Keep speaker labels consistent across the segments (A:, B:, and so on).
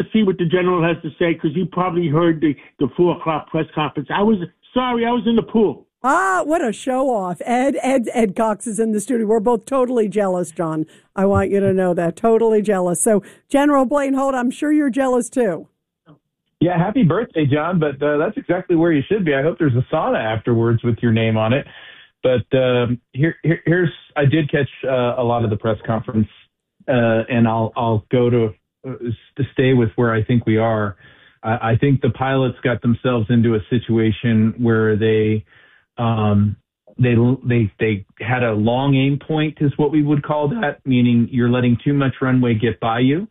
A: see what the general has to say because he probably heard the 4 o'clock press conference. I was in the pool.
B: Ah, what a show off. Ed Cox is in the studio. We're both totally jealous, John. I want you to know that. Totally jealous. So, General Blaine Holt, I'm sure you're jealous too.
C: Yeah, happy birthday, John. But that's exactly where you should be. I hope there's a sauna afterwards with your name on it. But here's I did catch a lot of the press conference, and I'll go to stay with where I think we are. I think the pilots got themselves into a situation where they had a long aim point, is what we would call that, meaning you're letting too much runway get by you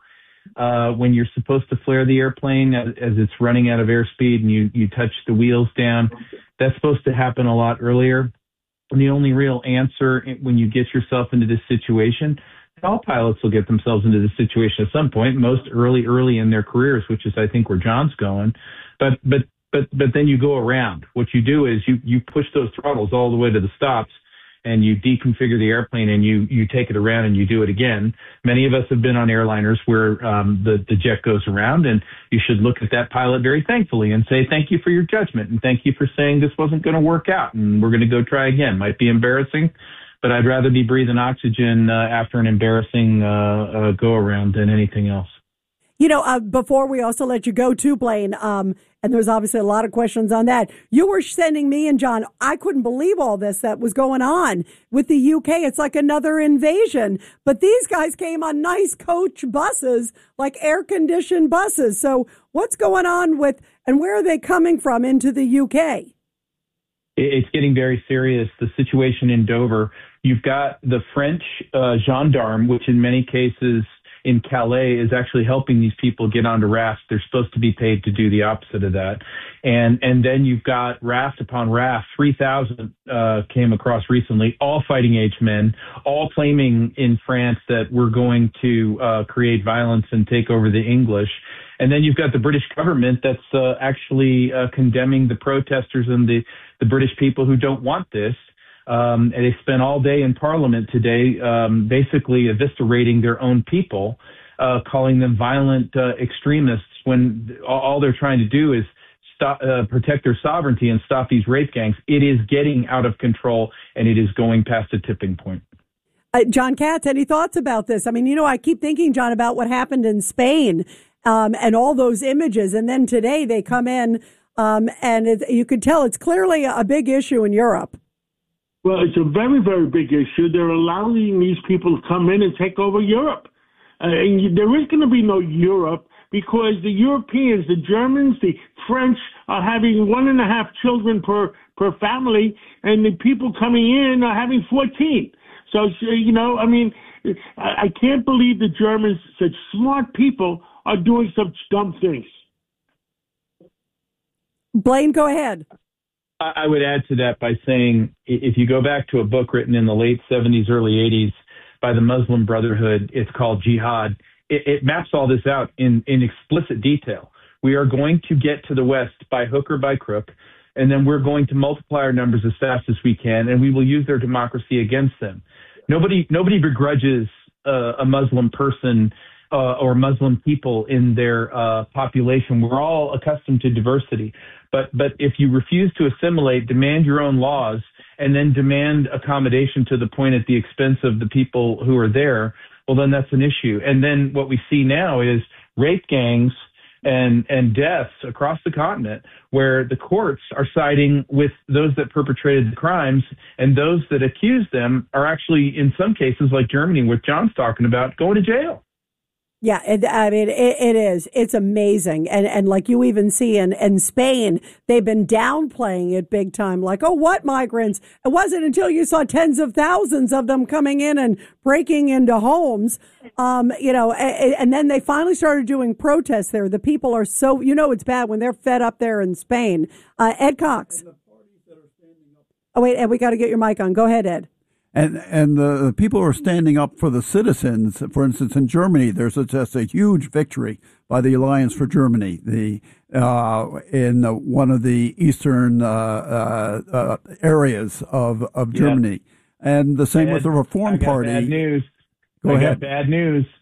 C: when you're supposed to flare the airplane as it's running out of airspeed and you touch the wheels down. That's supposed to happen a lot earlier. And the only real answer when you get yourself into this situation, all pilots will get themselves into this situation at some point, most early in their careers, which is, I think, where John's going. But then you go around. What you do is you push those throttles all the way to the stops and you deconfigure the airplane and you take it around and you do it again. Many of us have been on airliners where the jet goes around, and you should look at that pilot very thankfully and say, thank you for your judgment and thank you for saying this wasn't going to work out and we're going to go try again. Might be embarrassing, but I'd rather be breathing oxygen after an embarrassing go around than anything else.
B: You know, before we also let you go too, Blaine, and there's obviously a lot of questions on that. You were sending me and John, I couldn't believe all this that was going on with the UK. It's like another invasion. But these guys came on nice coach buses, like air-conditioned buses. So what's going on with, and where are they coming from into the UK?
C: It's getting very serious. The situation in Dover, you've got the French gendarme, which in many cases in Calais is actually helping these people get onto rafts. They're supposed to be paid to do the opposite of that. And then you've got raft upon raft. 3,000 came across recently, all fighting age men, all claiming in France that we're going to create violence and take over the English. And then you've got the British government that's actually condemning the protesters and the British people who don't want this. And they spent all day in Parliament today basically eviscerating their own people, calling them violent extremists when all they're trying to do is protect their sovereignty and stop these rape gangs. It is getting out of control, and it is going past a tipping point.
B: John Katz, any thoughts about this? I mean, you know, I keep thinking, John, about what happened in Spain and all those images. And then today they come in and you could tell it's clearly a big issue in Europe.
A: Well, it's a very, very big issue. They're allowing these people to come in and take over Europe. And there is going to be no Europe because the Europeans, the Germans, the French are having 1.5 children per family, and the people coming in are having 14. So, you know, I mean, I can't believe the Germans, such smart people, are doing such dumb things.
B: Blaine, go ahead.
C: I would add to that by saying, if you go back to a book written in the late 70s, early 80s by the Muslim Brotherhood, it's called Jihad. It maps all this out in explicit detail. We are going to get to the West by hook or by crook, and then we're going to multiply our numbers as fast as we can, and we will use their democracy against them. Nobody begrudges a Muslim person or Muslim people in their population. We're all accustomed to diversity. But if you refuse to assimilate, demand your own laws, and then demand accommodation to the point at the expense of the people who are there, well, then that's an issue. And then what we see now is rape gangs and deaths across the continent where the courts are siding with those that perpetrated the crimes, and those that accuse them are actually, in some cases, like Germany, what John's talking about, going to jail.
B: Yeah, it is. It's amazing. And like you even see in Spain, they've been downplaying it big time. Like, oh, what migrants? It wasn't until you saw tens of thousands of them coming in and breaking into homes, you know, and then they finally started doing protests there. The people are so, you know, it's bad when they're fed up there in Spain. Ed Cox. Oh, wait, Ed, we got to get your mic on. Go ahead, Ed.
D: And the people who are standing up for the citizens, for instance, in Germany, there's just a huge victory by the Alliance for Germany. In one of the eastern areas of Germany, and the same with the Reform Party.
C: Bad news.
D: Go ahead.
C: Bad news.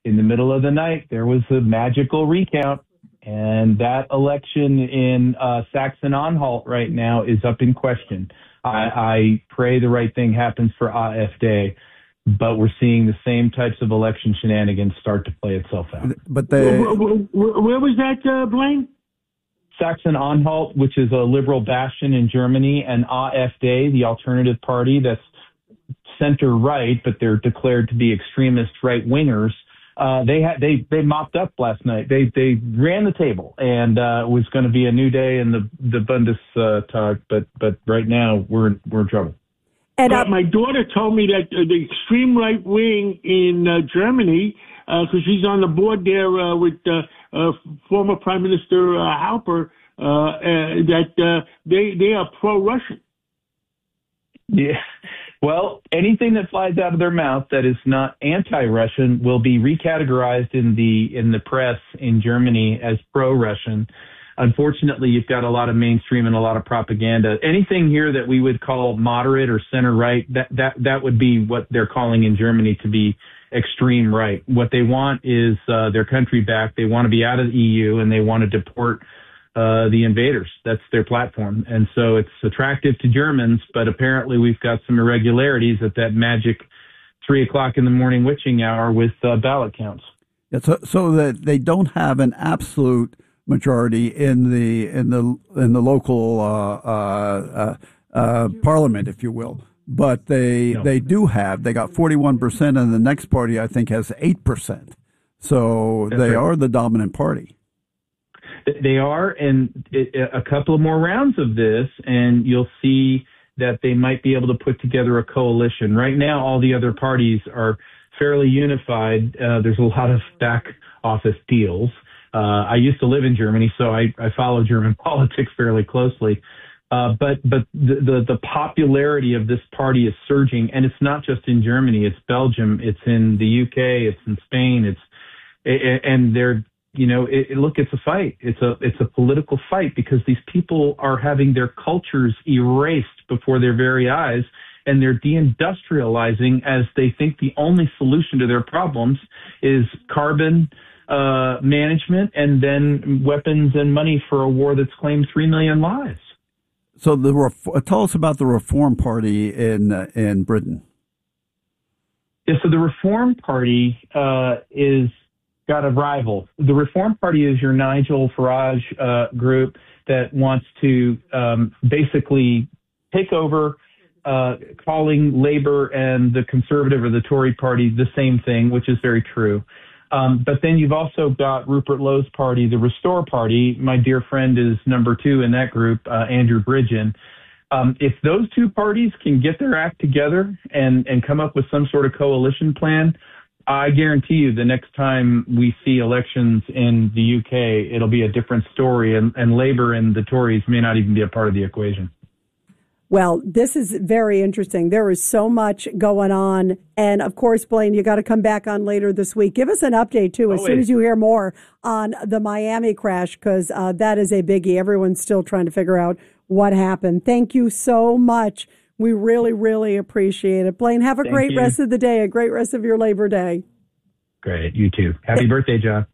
C: in the middle of the night, there was a magical recount, and that election in Saxon-Anhalt right now is up in question. I pray the right thing happens for AfD, but we're seeing the same types of election shenanigans start to play itself out.
D: But
A: where was that, Blaine?
C: Saxon-Anhalt, which is a liberal bastion in Germany, and AfD, the alternative party that's center-right, but they're declared to be extremist right-wingers. They mopped up last night. They ran the table, and it was going to be a new day in the Bundestag, but right now we're in trouble.
A: And my daughter told me that the extreme right wing in Germany, because she's on the board there with former Prime Minister Halper, that they are pro-Russian.
C: Yeah. Well, anything that flies out of their mouth that is not anti-Russian will be recategorized in the press in Germany as pro-Russian. Unfortunately, you've got a lot of mainstream and a lot of propaganda. Anything here that we would call moderate or center-right, that would be what they're calling in Germany to be extreme right. What they want is their country back. They want to be out of the EU, and they want to deport the invaders. That's their platform. And so it's attractive to Germans, but apparently we've got some irregularities at that magic 3:00 in the morning witching hour with ballot counts.
D: Yeah, so that they don't have an absolute majority in the local parliament, if you will, but they do have. They got 41%, and the next party I think has 8%. So that's right. Are the dominant party.
C: They are, and a couple of more rounds of this, and you'll see that they might be able to put together a coalition. Right now, all the other parties are fairly unified. There's a lot of back office deals. I used to live in Germany, so I follow German politics fairly closely. But the popularity of this party is surging, and it's not just in Germany. It's Belgium. It's in the UK. It's in Spain. And they're. Look, it's a fight. It's a political fight because these people are having their cultures erased before their very eyes, and they're deindustrializing as they think the only solution to their problems is carbon management and then weapons and money for a war that's claimed 3 million lives.
D: So tell us about the Reform Party in Britain.
C: Yeah, so the Reform Party is got a rival. The Reform Party is your Nigel Farage group that wants to basically take over, calling Labour and the Conservative or the Tory Party the same thing, which is very true. But then you've also got Rupert Lowe's party, the Restore Party. My dear friend is number 2 in that group, Andrew Bridgen. If those two parties can get their act together and come up with some sort of coalition plan, I guarantee you the next time we see elections in the UK, it'll be a different story, and Labour and the Tories may not even be a part of the equation.
B: Well, this is very interesting. There is so much going on. And, of course, Blaine, you got to come back on later this week. Give us an update, too, as soon as you hear more on the Miami crash, because that is a biggie. Everyone's still trying to figure out what happened. Thank you so much. We really, really appreciate it. Blaine, have a great rest of the day, a great rest of your Labor Day.
C: Great. You too. Happy birthday, John.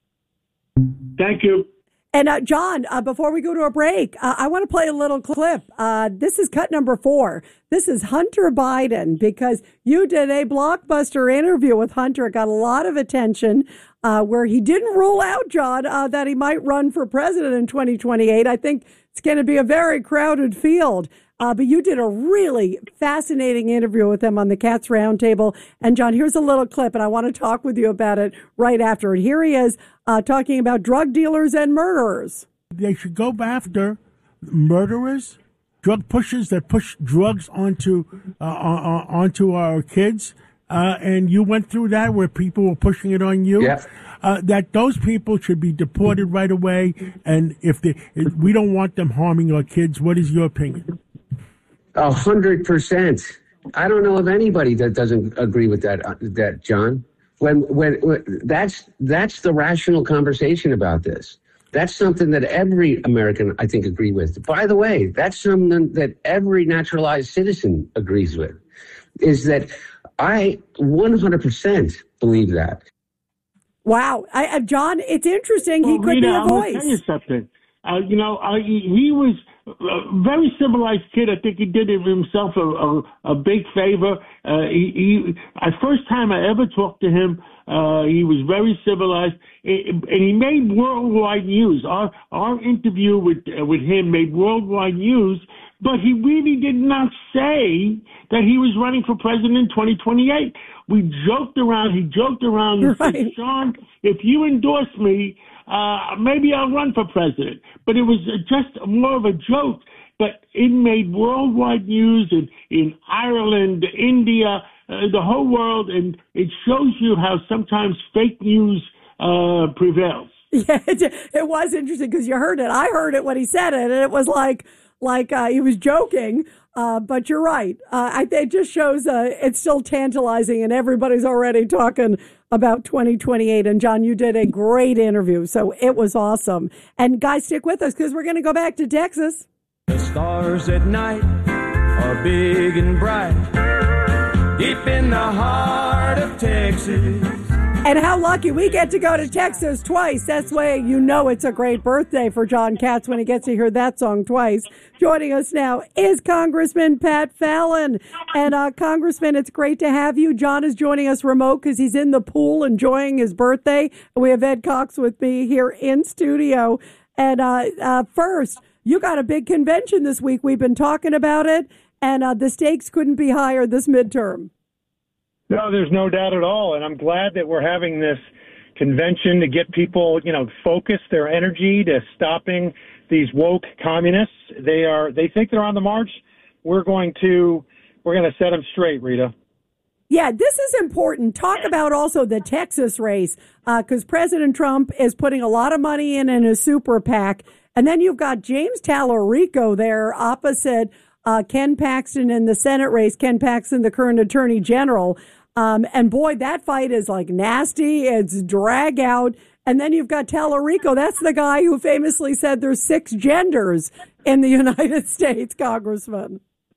A: Thank you.
B: And, John, before we go to a break, I want to play a little clip. This is cut number 4. This is Hunter Biden, because you did a blockbuster interview with Hunter. It got a lot of attention where he didn't rule out, John, that he might run for president in 2028. I think it's going to be a very crowded field. But you did a really fascinating interview with him on the Cats Roundtable. And, John, here's a little clip, and I want to talk with you about it right after. And here he is talking about drug dealers and murderers.
E: They should go after murderers, drug pushers that push drugs onto our kids. And you went through that where people were pushing it on you.
F: Yeah.
E: That those people should be deported right away. And if we don't want them harming our kids, what is your opinion?
F: 100%. I don't know of anybody that doesn't agree with that, John. When that's the rational conversation about this. That's something that every American, I think, agree with. By the way, that's something that every naturalized citizen agrees with. Is that I 100% believe that.
B: Wow. John, it's interesting. He could be a
A: I'm gonna tell you
B: voice.
A: something. He was a very civilized kid. I think he did himself a big favor. First time I ever talked to him, he was very civilized, and he made worldwide news. Our interview with him made worldwide news, but he really did not say that he was running for president in 2028. We joked around. He joked around and
B: Right.
A: said, "Sean, if you endorse me, maybe I'll run for president." But it was just more of a joke. But it made worldwide news in Ireland, India, the whole world, and it shows you how sometimes fake news prevails.
B: Yeah, it was interesting because you heard it. I heard it when he said it, and it was like he was joking. But you're right. It just shows it's still tantalizing, and everybody's already talking about 2028. And John, you did a great interview, so it was awesome. And guys, stick with us because we're going to go back to Texas.
G: The stars at night are big and bright, deep in the heart of Texas.
B: And how lucky we get to go to Texas twice. That's why you know it's a great birthday for John Katz when he gets to hear that song twice. Joining us now is Congressman Pat Fallon. And Congressman, it's great to have you. John is joining us remote because he's in the pool enjoying his birthday. And we have Ed Cox with me here in studio. And first, you got a big convention this week. We've been talking about it. And the stakes couldn't be higher this midterm.
H: No, there's no doubt at all. And I'm glad that we're having this convention to get people, focus their energy to stopping these woke communists. They think they're on the march. We're going to set them straight, Rita.
B: Yeah, this is important. Talk about also the Texas race, because President Trump is putting a lot of money in a super PAC. And then you've got James Tallarico there opposite Ken Paxton in the Senate race. Ken Paxton, the current Attorney General. And boy, that fight is like nasty. It's drag out. And then you've got Tallarico. That's the guy who famously said there's 6 genders in the United States, Congressman.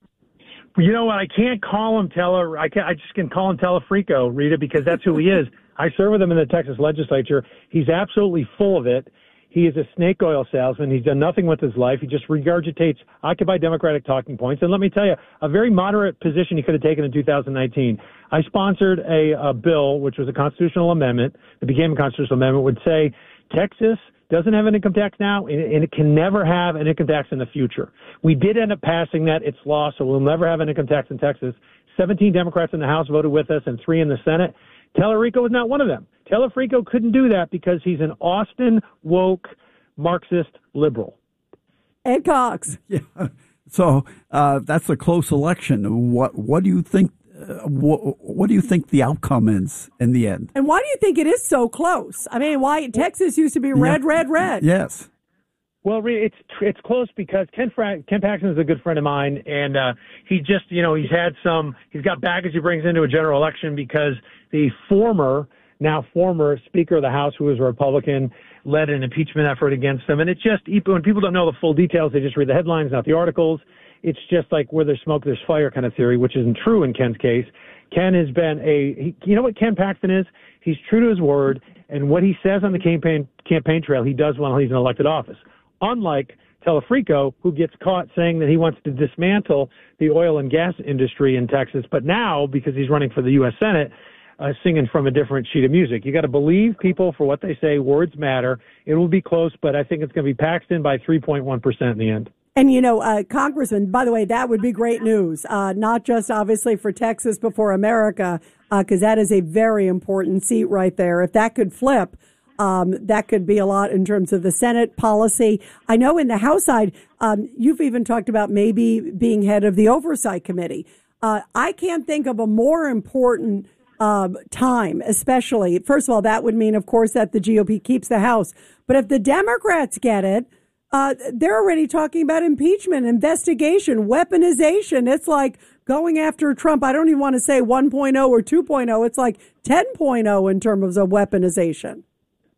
H: You know what? I can't call him I just can call him Tallarico, Rita, because that's who he is. I serve with him in the Texas legislature. He's absolutely full of it. He is a snake oil salesman. He's done nothing with his life. He just regurgitates Occupy Democratic talking points. And let me tell you, a very moderate position he could have taken in 2019. I sponsored a bill, which was a constitutional amendment, that became a constitutional amendment, would say Texas doesn't have an income tax now, and it can never have an income tax in the future. We did end up passing that. It's law, so we'll never have an income tax in Texas. 17 Democrats in the House voted with us and 3 in the Senate. Tallarico was not one of them. Tallarico couldn't do that because he's an Austin woke Marxist liberal.
B: Ed Cox.
D: Yeah. So that's a close election. What do you think? What do you think the outcome is in the end?
B: And why do you think it is so close? I mean, why Texas used to be red.
D: Yes.
H: Well, it's close because Ken Paxton is a good friend of mine, and he just, he's got baggage he brings into a general election because the now former Speaker of the House, who was a Republican, led an impeachment effort against him. And it's just, when people don't know the full details, they just read the headlines, not the articles. It's just like where there's smoke, there's fire kind of theory, which isn't true in Ken's case. Ken has been you know what Ken Paxton is? He's true to his word, and what he says on the campaign trail, he does while he's in elected office. Unlike Tallarico, who gets caught saying that he wants to dismantle the oil and gas industry in Texas, but now, because he's running for the U.S. Senate, singing from a different sheet of music. You got to believe people for what they say. Words matter. It will be close, but I think it's going to be Paxton by 3.1% in the end.
B: And, Congressman, by the way, that would be great news, not just obviously for Texas, but for America, because that is a very important seat right there. If that could flip, that could be a lot in terms of the Senate policy. I know in the House side, you've even talked about maybe being head of the Oversight Committee. I can't think of a more important time, especially. First of all, that would mean, of course, that the GOP keeps the House. But if the Democrats get it, they're already talking about impeachment, investigation, weaponization. It's like going after Trump. I don't even want to say 1.0 or 2.0. It's like 10.0 in terms of weaponization.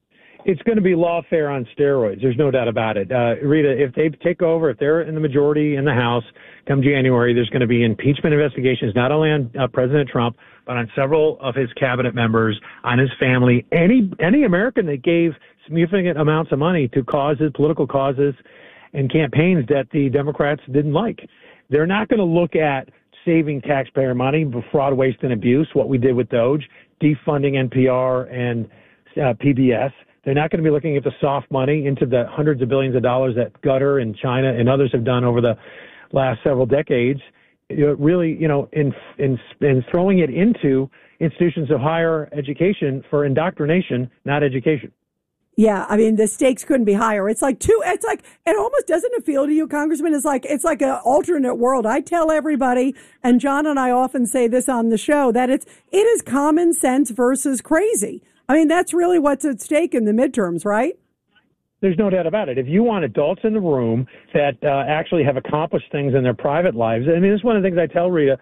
H: It's going to be lawfare on steroids. There's no doubt about it. Rita, if they take over, if they're in the majority in the House come January, there's going to be impeachment investigations, not only on President Trump, but on several of his cabinet members, on his family, any American that gave significant amounts of money to causes, political causes, and campaigns that the Democrats didn't like. They're not going to look at saving taxpayer money, fraud, waste, and abuse, what we did with Doge, defunding NPR and PBS. They're not going to be looking at the soft money into the hundreds of billions of dollars that Qatar and China and others have done over the last several decades. Really, in throwing it into institutions of higher education for indoctrination, not education.
B: Yeah, I mean, the stakes couldn't be higher. It almost doesn't it feel to you, Congressman, it's like an alternate world. I tell everybody, and John and I often say this on the show, that it is common sense versus crazy. I mean, that's really what's at stake in the midterms, right?
H: There's no doubt about it. If you want adults in the room that actually have accomplished things in their private lives, I mean, this is one of the things I tell Rita,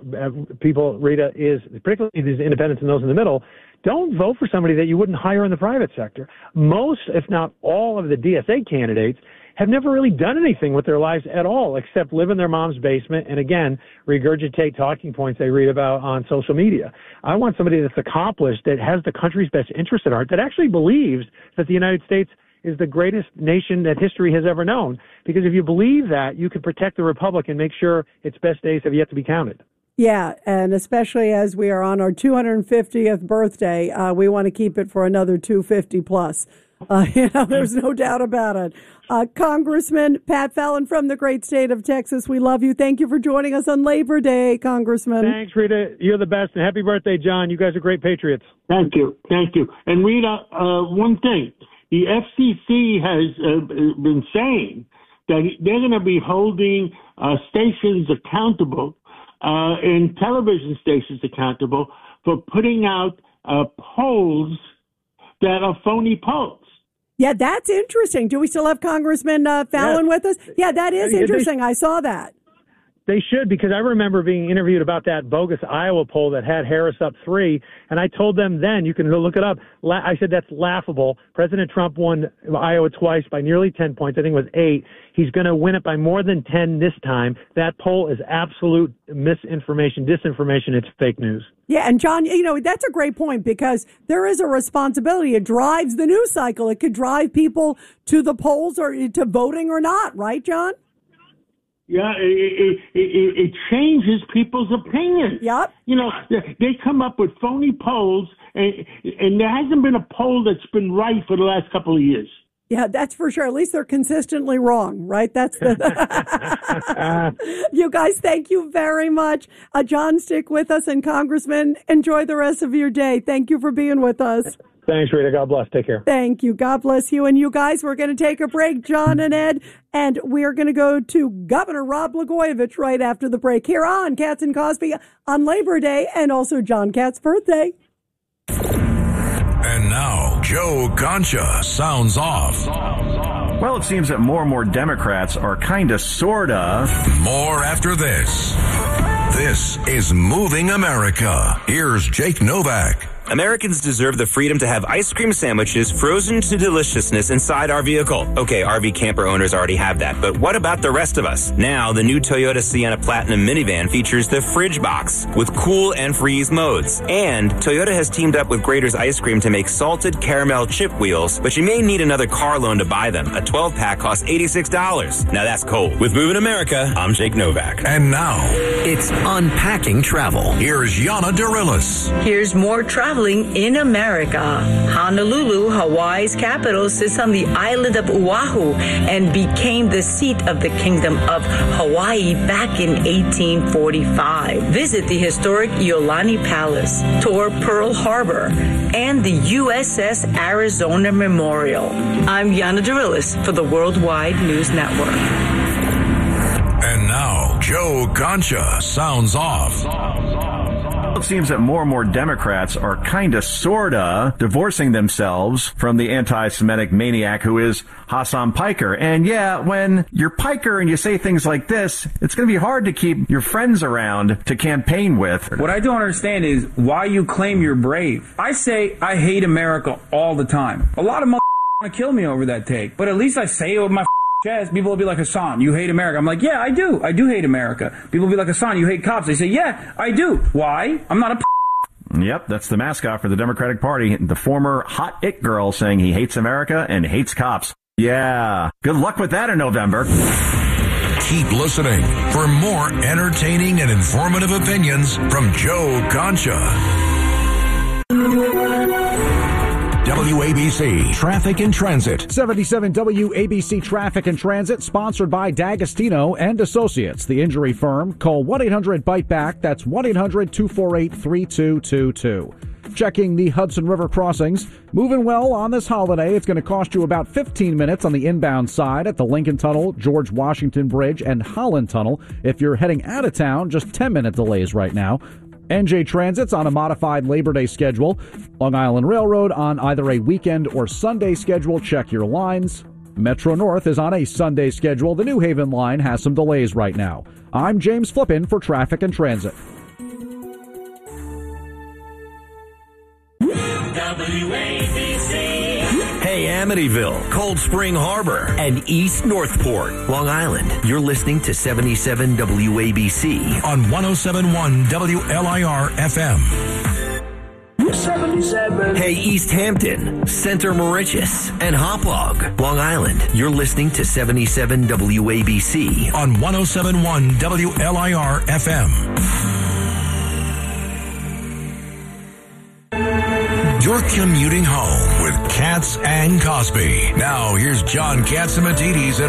H: is particularly these independents and those in the middle, don't vote for somebody that you wouldn't hire in the private sector. Most, if not all, of the DSA candidates have never really done anything with their lives at all except live in their mom's basement and, again, regurgitate talking points they read about on social media. I want somebody that's accomplished, that has the country's best interests at heart, that actually believes that the United States is the greatest nation that history has ever known. Because if you believe that, you can protect the republic and make sure its best days have yet to be counted.
B: Yeah, and especially as we are on our 250th birthday, we want to keep it for another 250 plus. There's no doubt about it. Congressman Pat Fallon from the great state of Texas, we love you. Thank you for joining us on Labor Day, Congressman.
H: Thanks, Rita. You're the best. And happy birthday, John. You guys are great patriots.
A: Thank you. And Rita, one thing. The FCC has been saying that they're going to be holding stations accountable and television stations accountable for putting out polls that are phony polls.
B: Yeah, that's interesting. Do we still have Congressman Fallon with us? Yeah, that is interesting. I saw that.
H: They should, because I remember being interviewed about that bogus Iowa poll that had Harris up 3, and I told them then, you can go look it up, I said that's laughable. President Trump won Iowa twice by nearly 10 points. I think it was 8. He's going to win it by more than 10 this time. That poll is absolute misinformation, disinformation. It's fake news.
B: Yeah, and John, that's a great point, because there is a responsibility. It drives the news cycle. It could drive people to the polls or to voting or not, right, John?
A: Yeah, it changes people's opinions.
B: Yep.
A: They come up with phony polls, and there hasn't been a poll that's been right for the last couple of years.
B: Yeah, that's for sure. At least they're consistently wrong, right? That's the. You guys, thank you very much. John, stick with us, and Congressman, enjoy the rest of your day. Thank you for being with us.
H: Thanks, Rita. God bless. Take care.
B: Thank you. God bless you. And you guys, we're going to take a break, John and Ed, and we're going to go to Governor Rod Blagojevich right after the break here on Katz and Cosby on Labor Day and also John Katz's birthday.
I: And now, Joe Concha sounds off.
J: Well, it seems that more and more Democrats are kind of, sort of.
I: More after this. This is Moving America. Here's Jake Novak.
K: Americans deserve the freedom to have ice cream sandwiches frozen to deliciousness inside our vehicle. Okay, RV camper owners already have that, but what about the rest of us? Now, the new Toyota Sienna Platinum minivan features the Fridge Box with cool and freeze modes. And Toyota has teamed up with Graeter's Ice Cream to make salted caramel chip wheels, but you may need another car loan to buy them. A 12-pack costs $86. Now that's cold. With Moving America, I'm Jake Novak.
I: And now,
L: it's Unpacking Travel.
I: Here's Yana Darilis.
M: Here's more traveling in America. Honolulu, Hawaii's capital, sits on the island of Oahu and became the seat of the Kingdom of Hawaii back in 1845. Visit the historic Iolani Palace, tour Pearl Harbor, and the USS Arizona Memorial. I'm Yana Darilis for the Worldwide News Network.
I: And now, Joe Concha sounds off.
J: It seems that more and more Democrats are kind of, sort of, divorcing themselves from the anti-Semitic maniac who is Hassan Piker. And yeah, when you're Piker and you say things like this, it's going to be hard to keep your friends around to campaign with.
N: What I don't understand is why you claim you're brave. I say I hate America all the time. A lot of want to kill me over that take. But at least I say it with my chest. People will be like, Hassan, you hate America. I'm like, yeah, I do. I do hate America. People will be like, Hassan, you hate cops. They say, yeah, I do. Why? I'm not a
J: Yep, that's the mascot for the Democratic Party, the former hot it girl saying he hates America and hates cops. Yeah, good luck with that in November.
I: Keep listening for more entertaining and informative opinions from Joe Concha. WABC Traffic and Transit.
O: 77 WABC Traffic and Transit, sponsored by D'Agostino and Associates, the injury firm. Call 1-800-BITE-BACK. That's 1-800-248-3222. Checking the Hudson River crossings. Moving well on this holiday. It's going to cost you about 15 minutes on the inbound side at the Lincoln Tunnel, George Washington Bridge, and Holland Tunnel. If you're heading out of town, just 10-minute delays right now. NJ Transit's on a modified Labor Day schedule. Long Island Railroad on either a weekend or Sunday schedule. Check your lines. Metro North is on a Sunday schedule. The New Haven line has some delays right now. I'm James Flippin for Traffic and Transit.
L: WABC. Hey, Amityville, Cold Spring Harbor, and East Northport, Long Island. You're listening to 77 WABC
I: on 107.1 WLIR FM.
L: 77. Hey, East Hampton, Center Mauritius, and Hauppauge, Long Island. You're listening to 77 WABC
I: on 107.1 WLIR FM. You're commuting home with Katz and Cosby. Now, here's John Catsimatidis and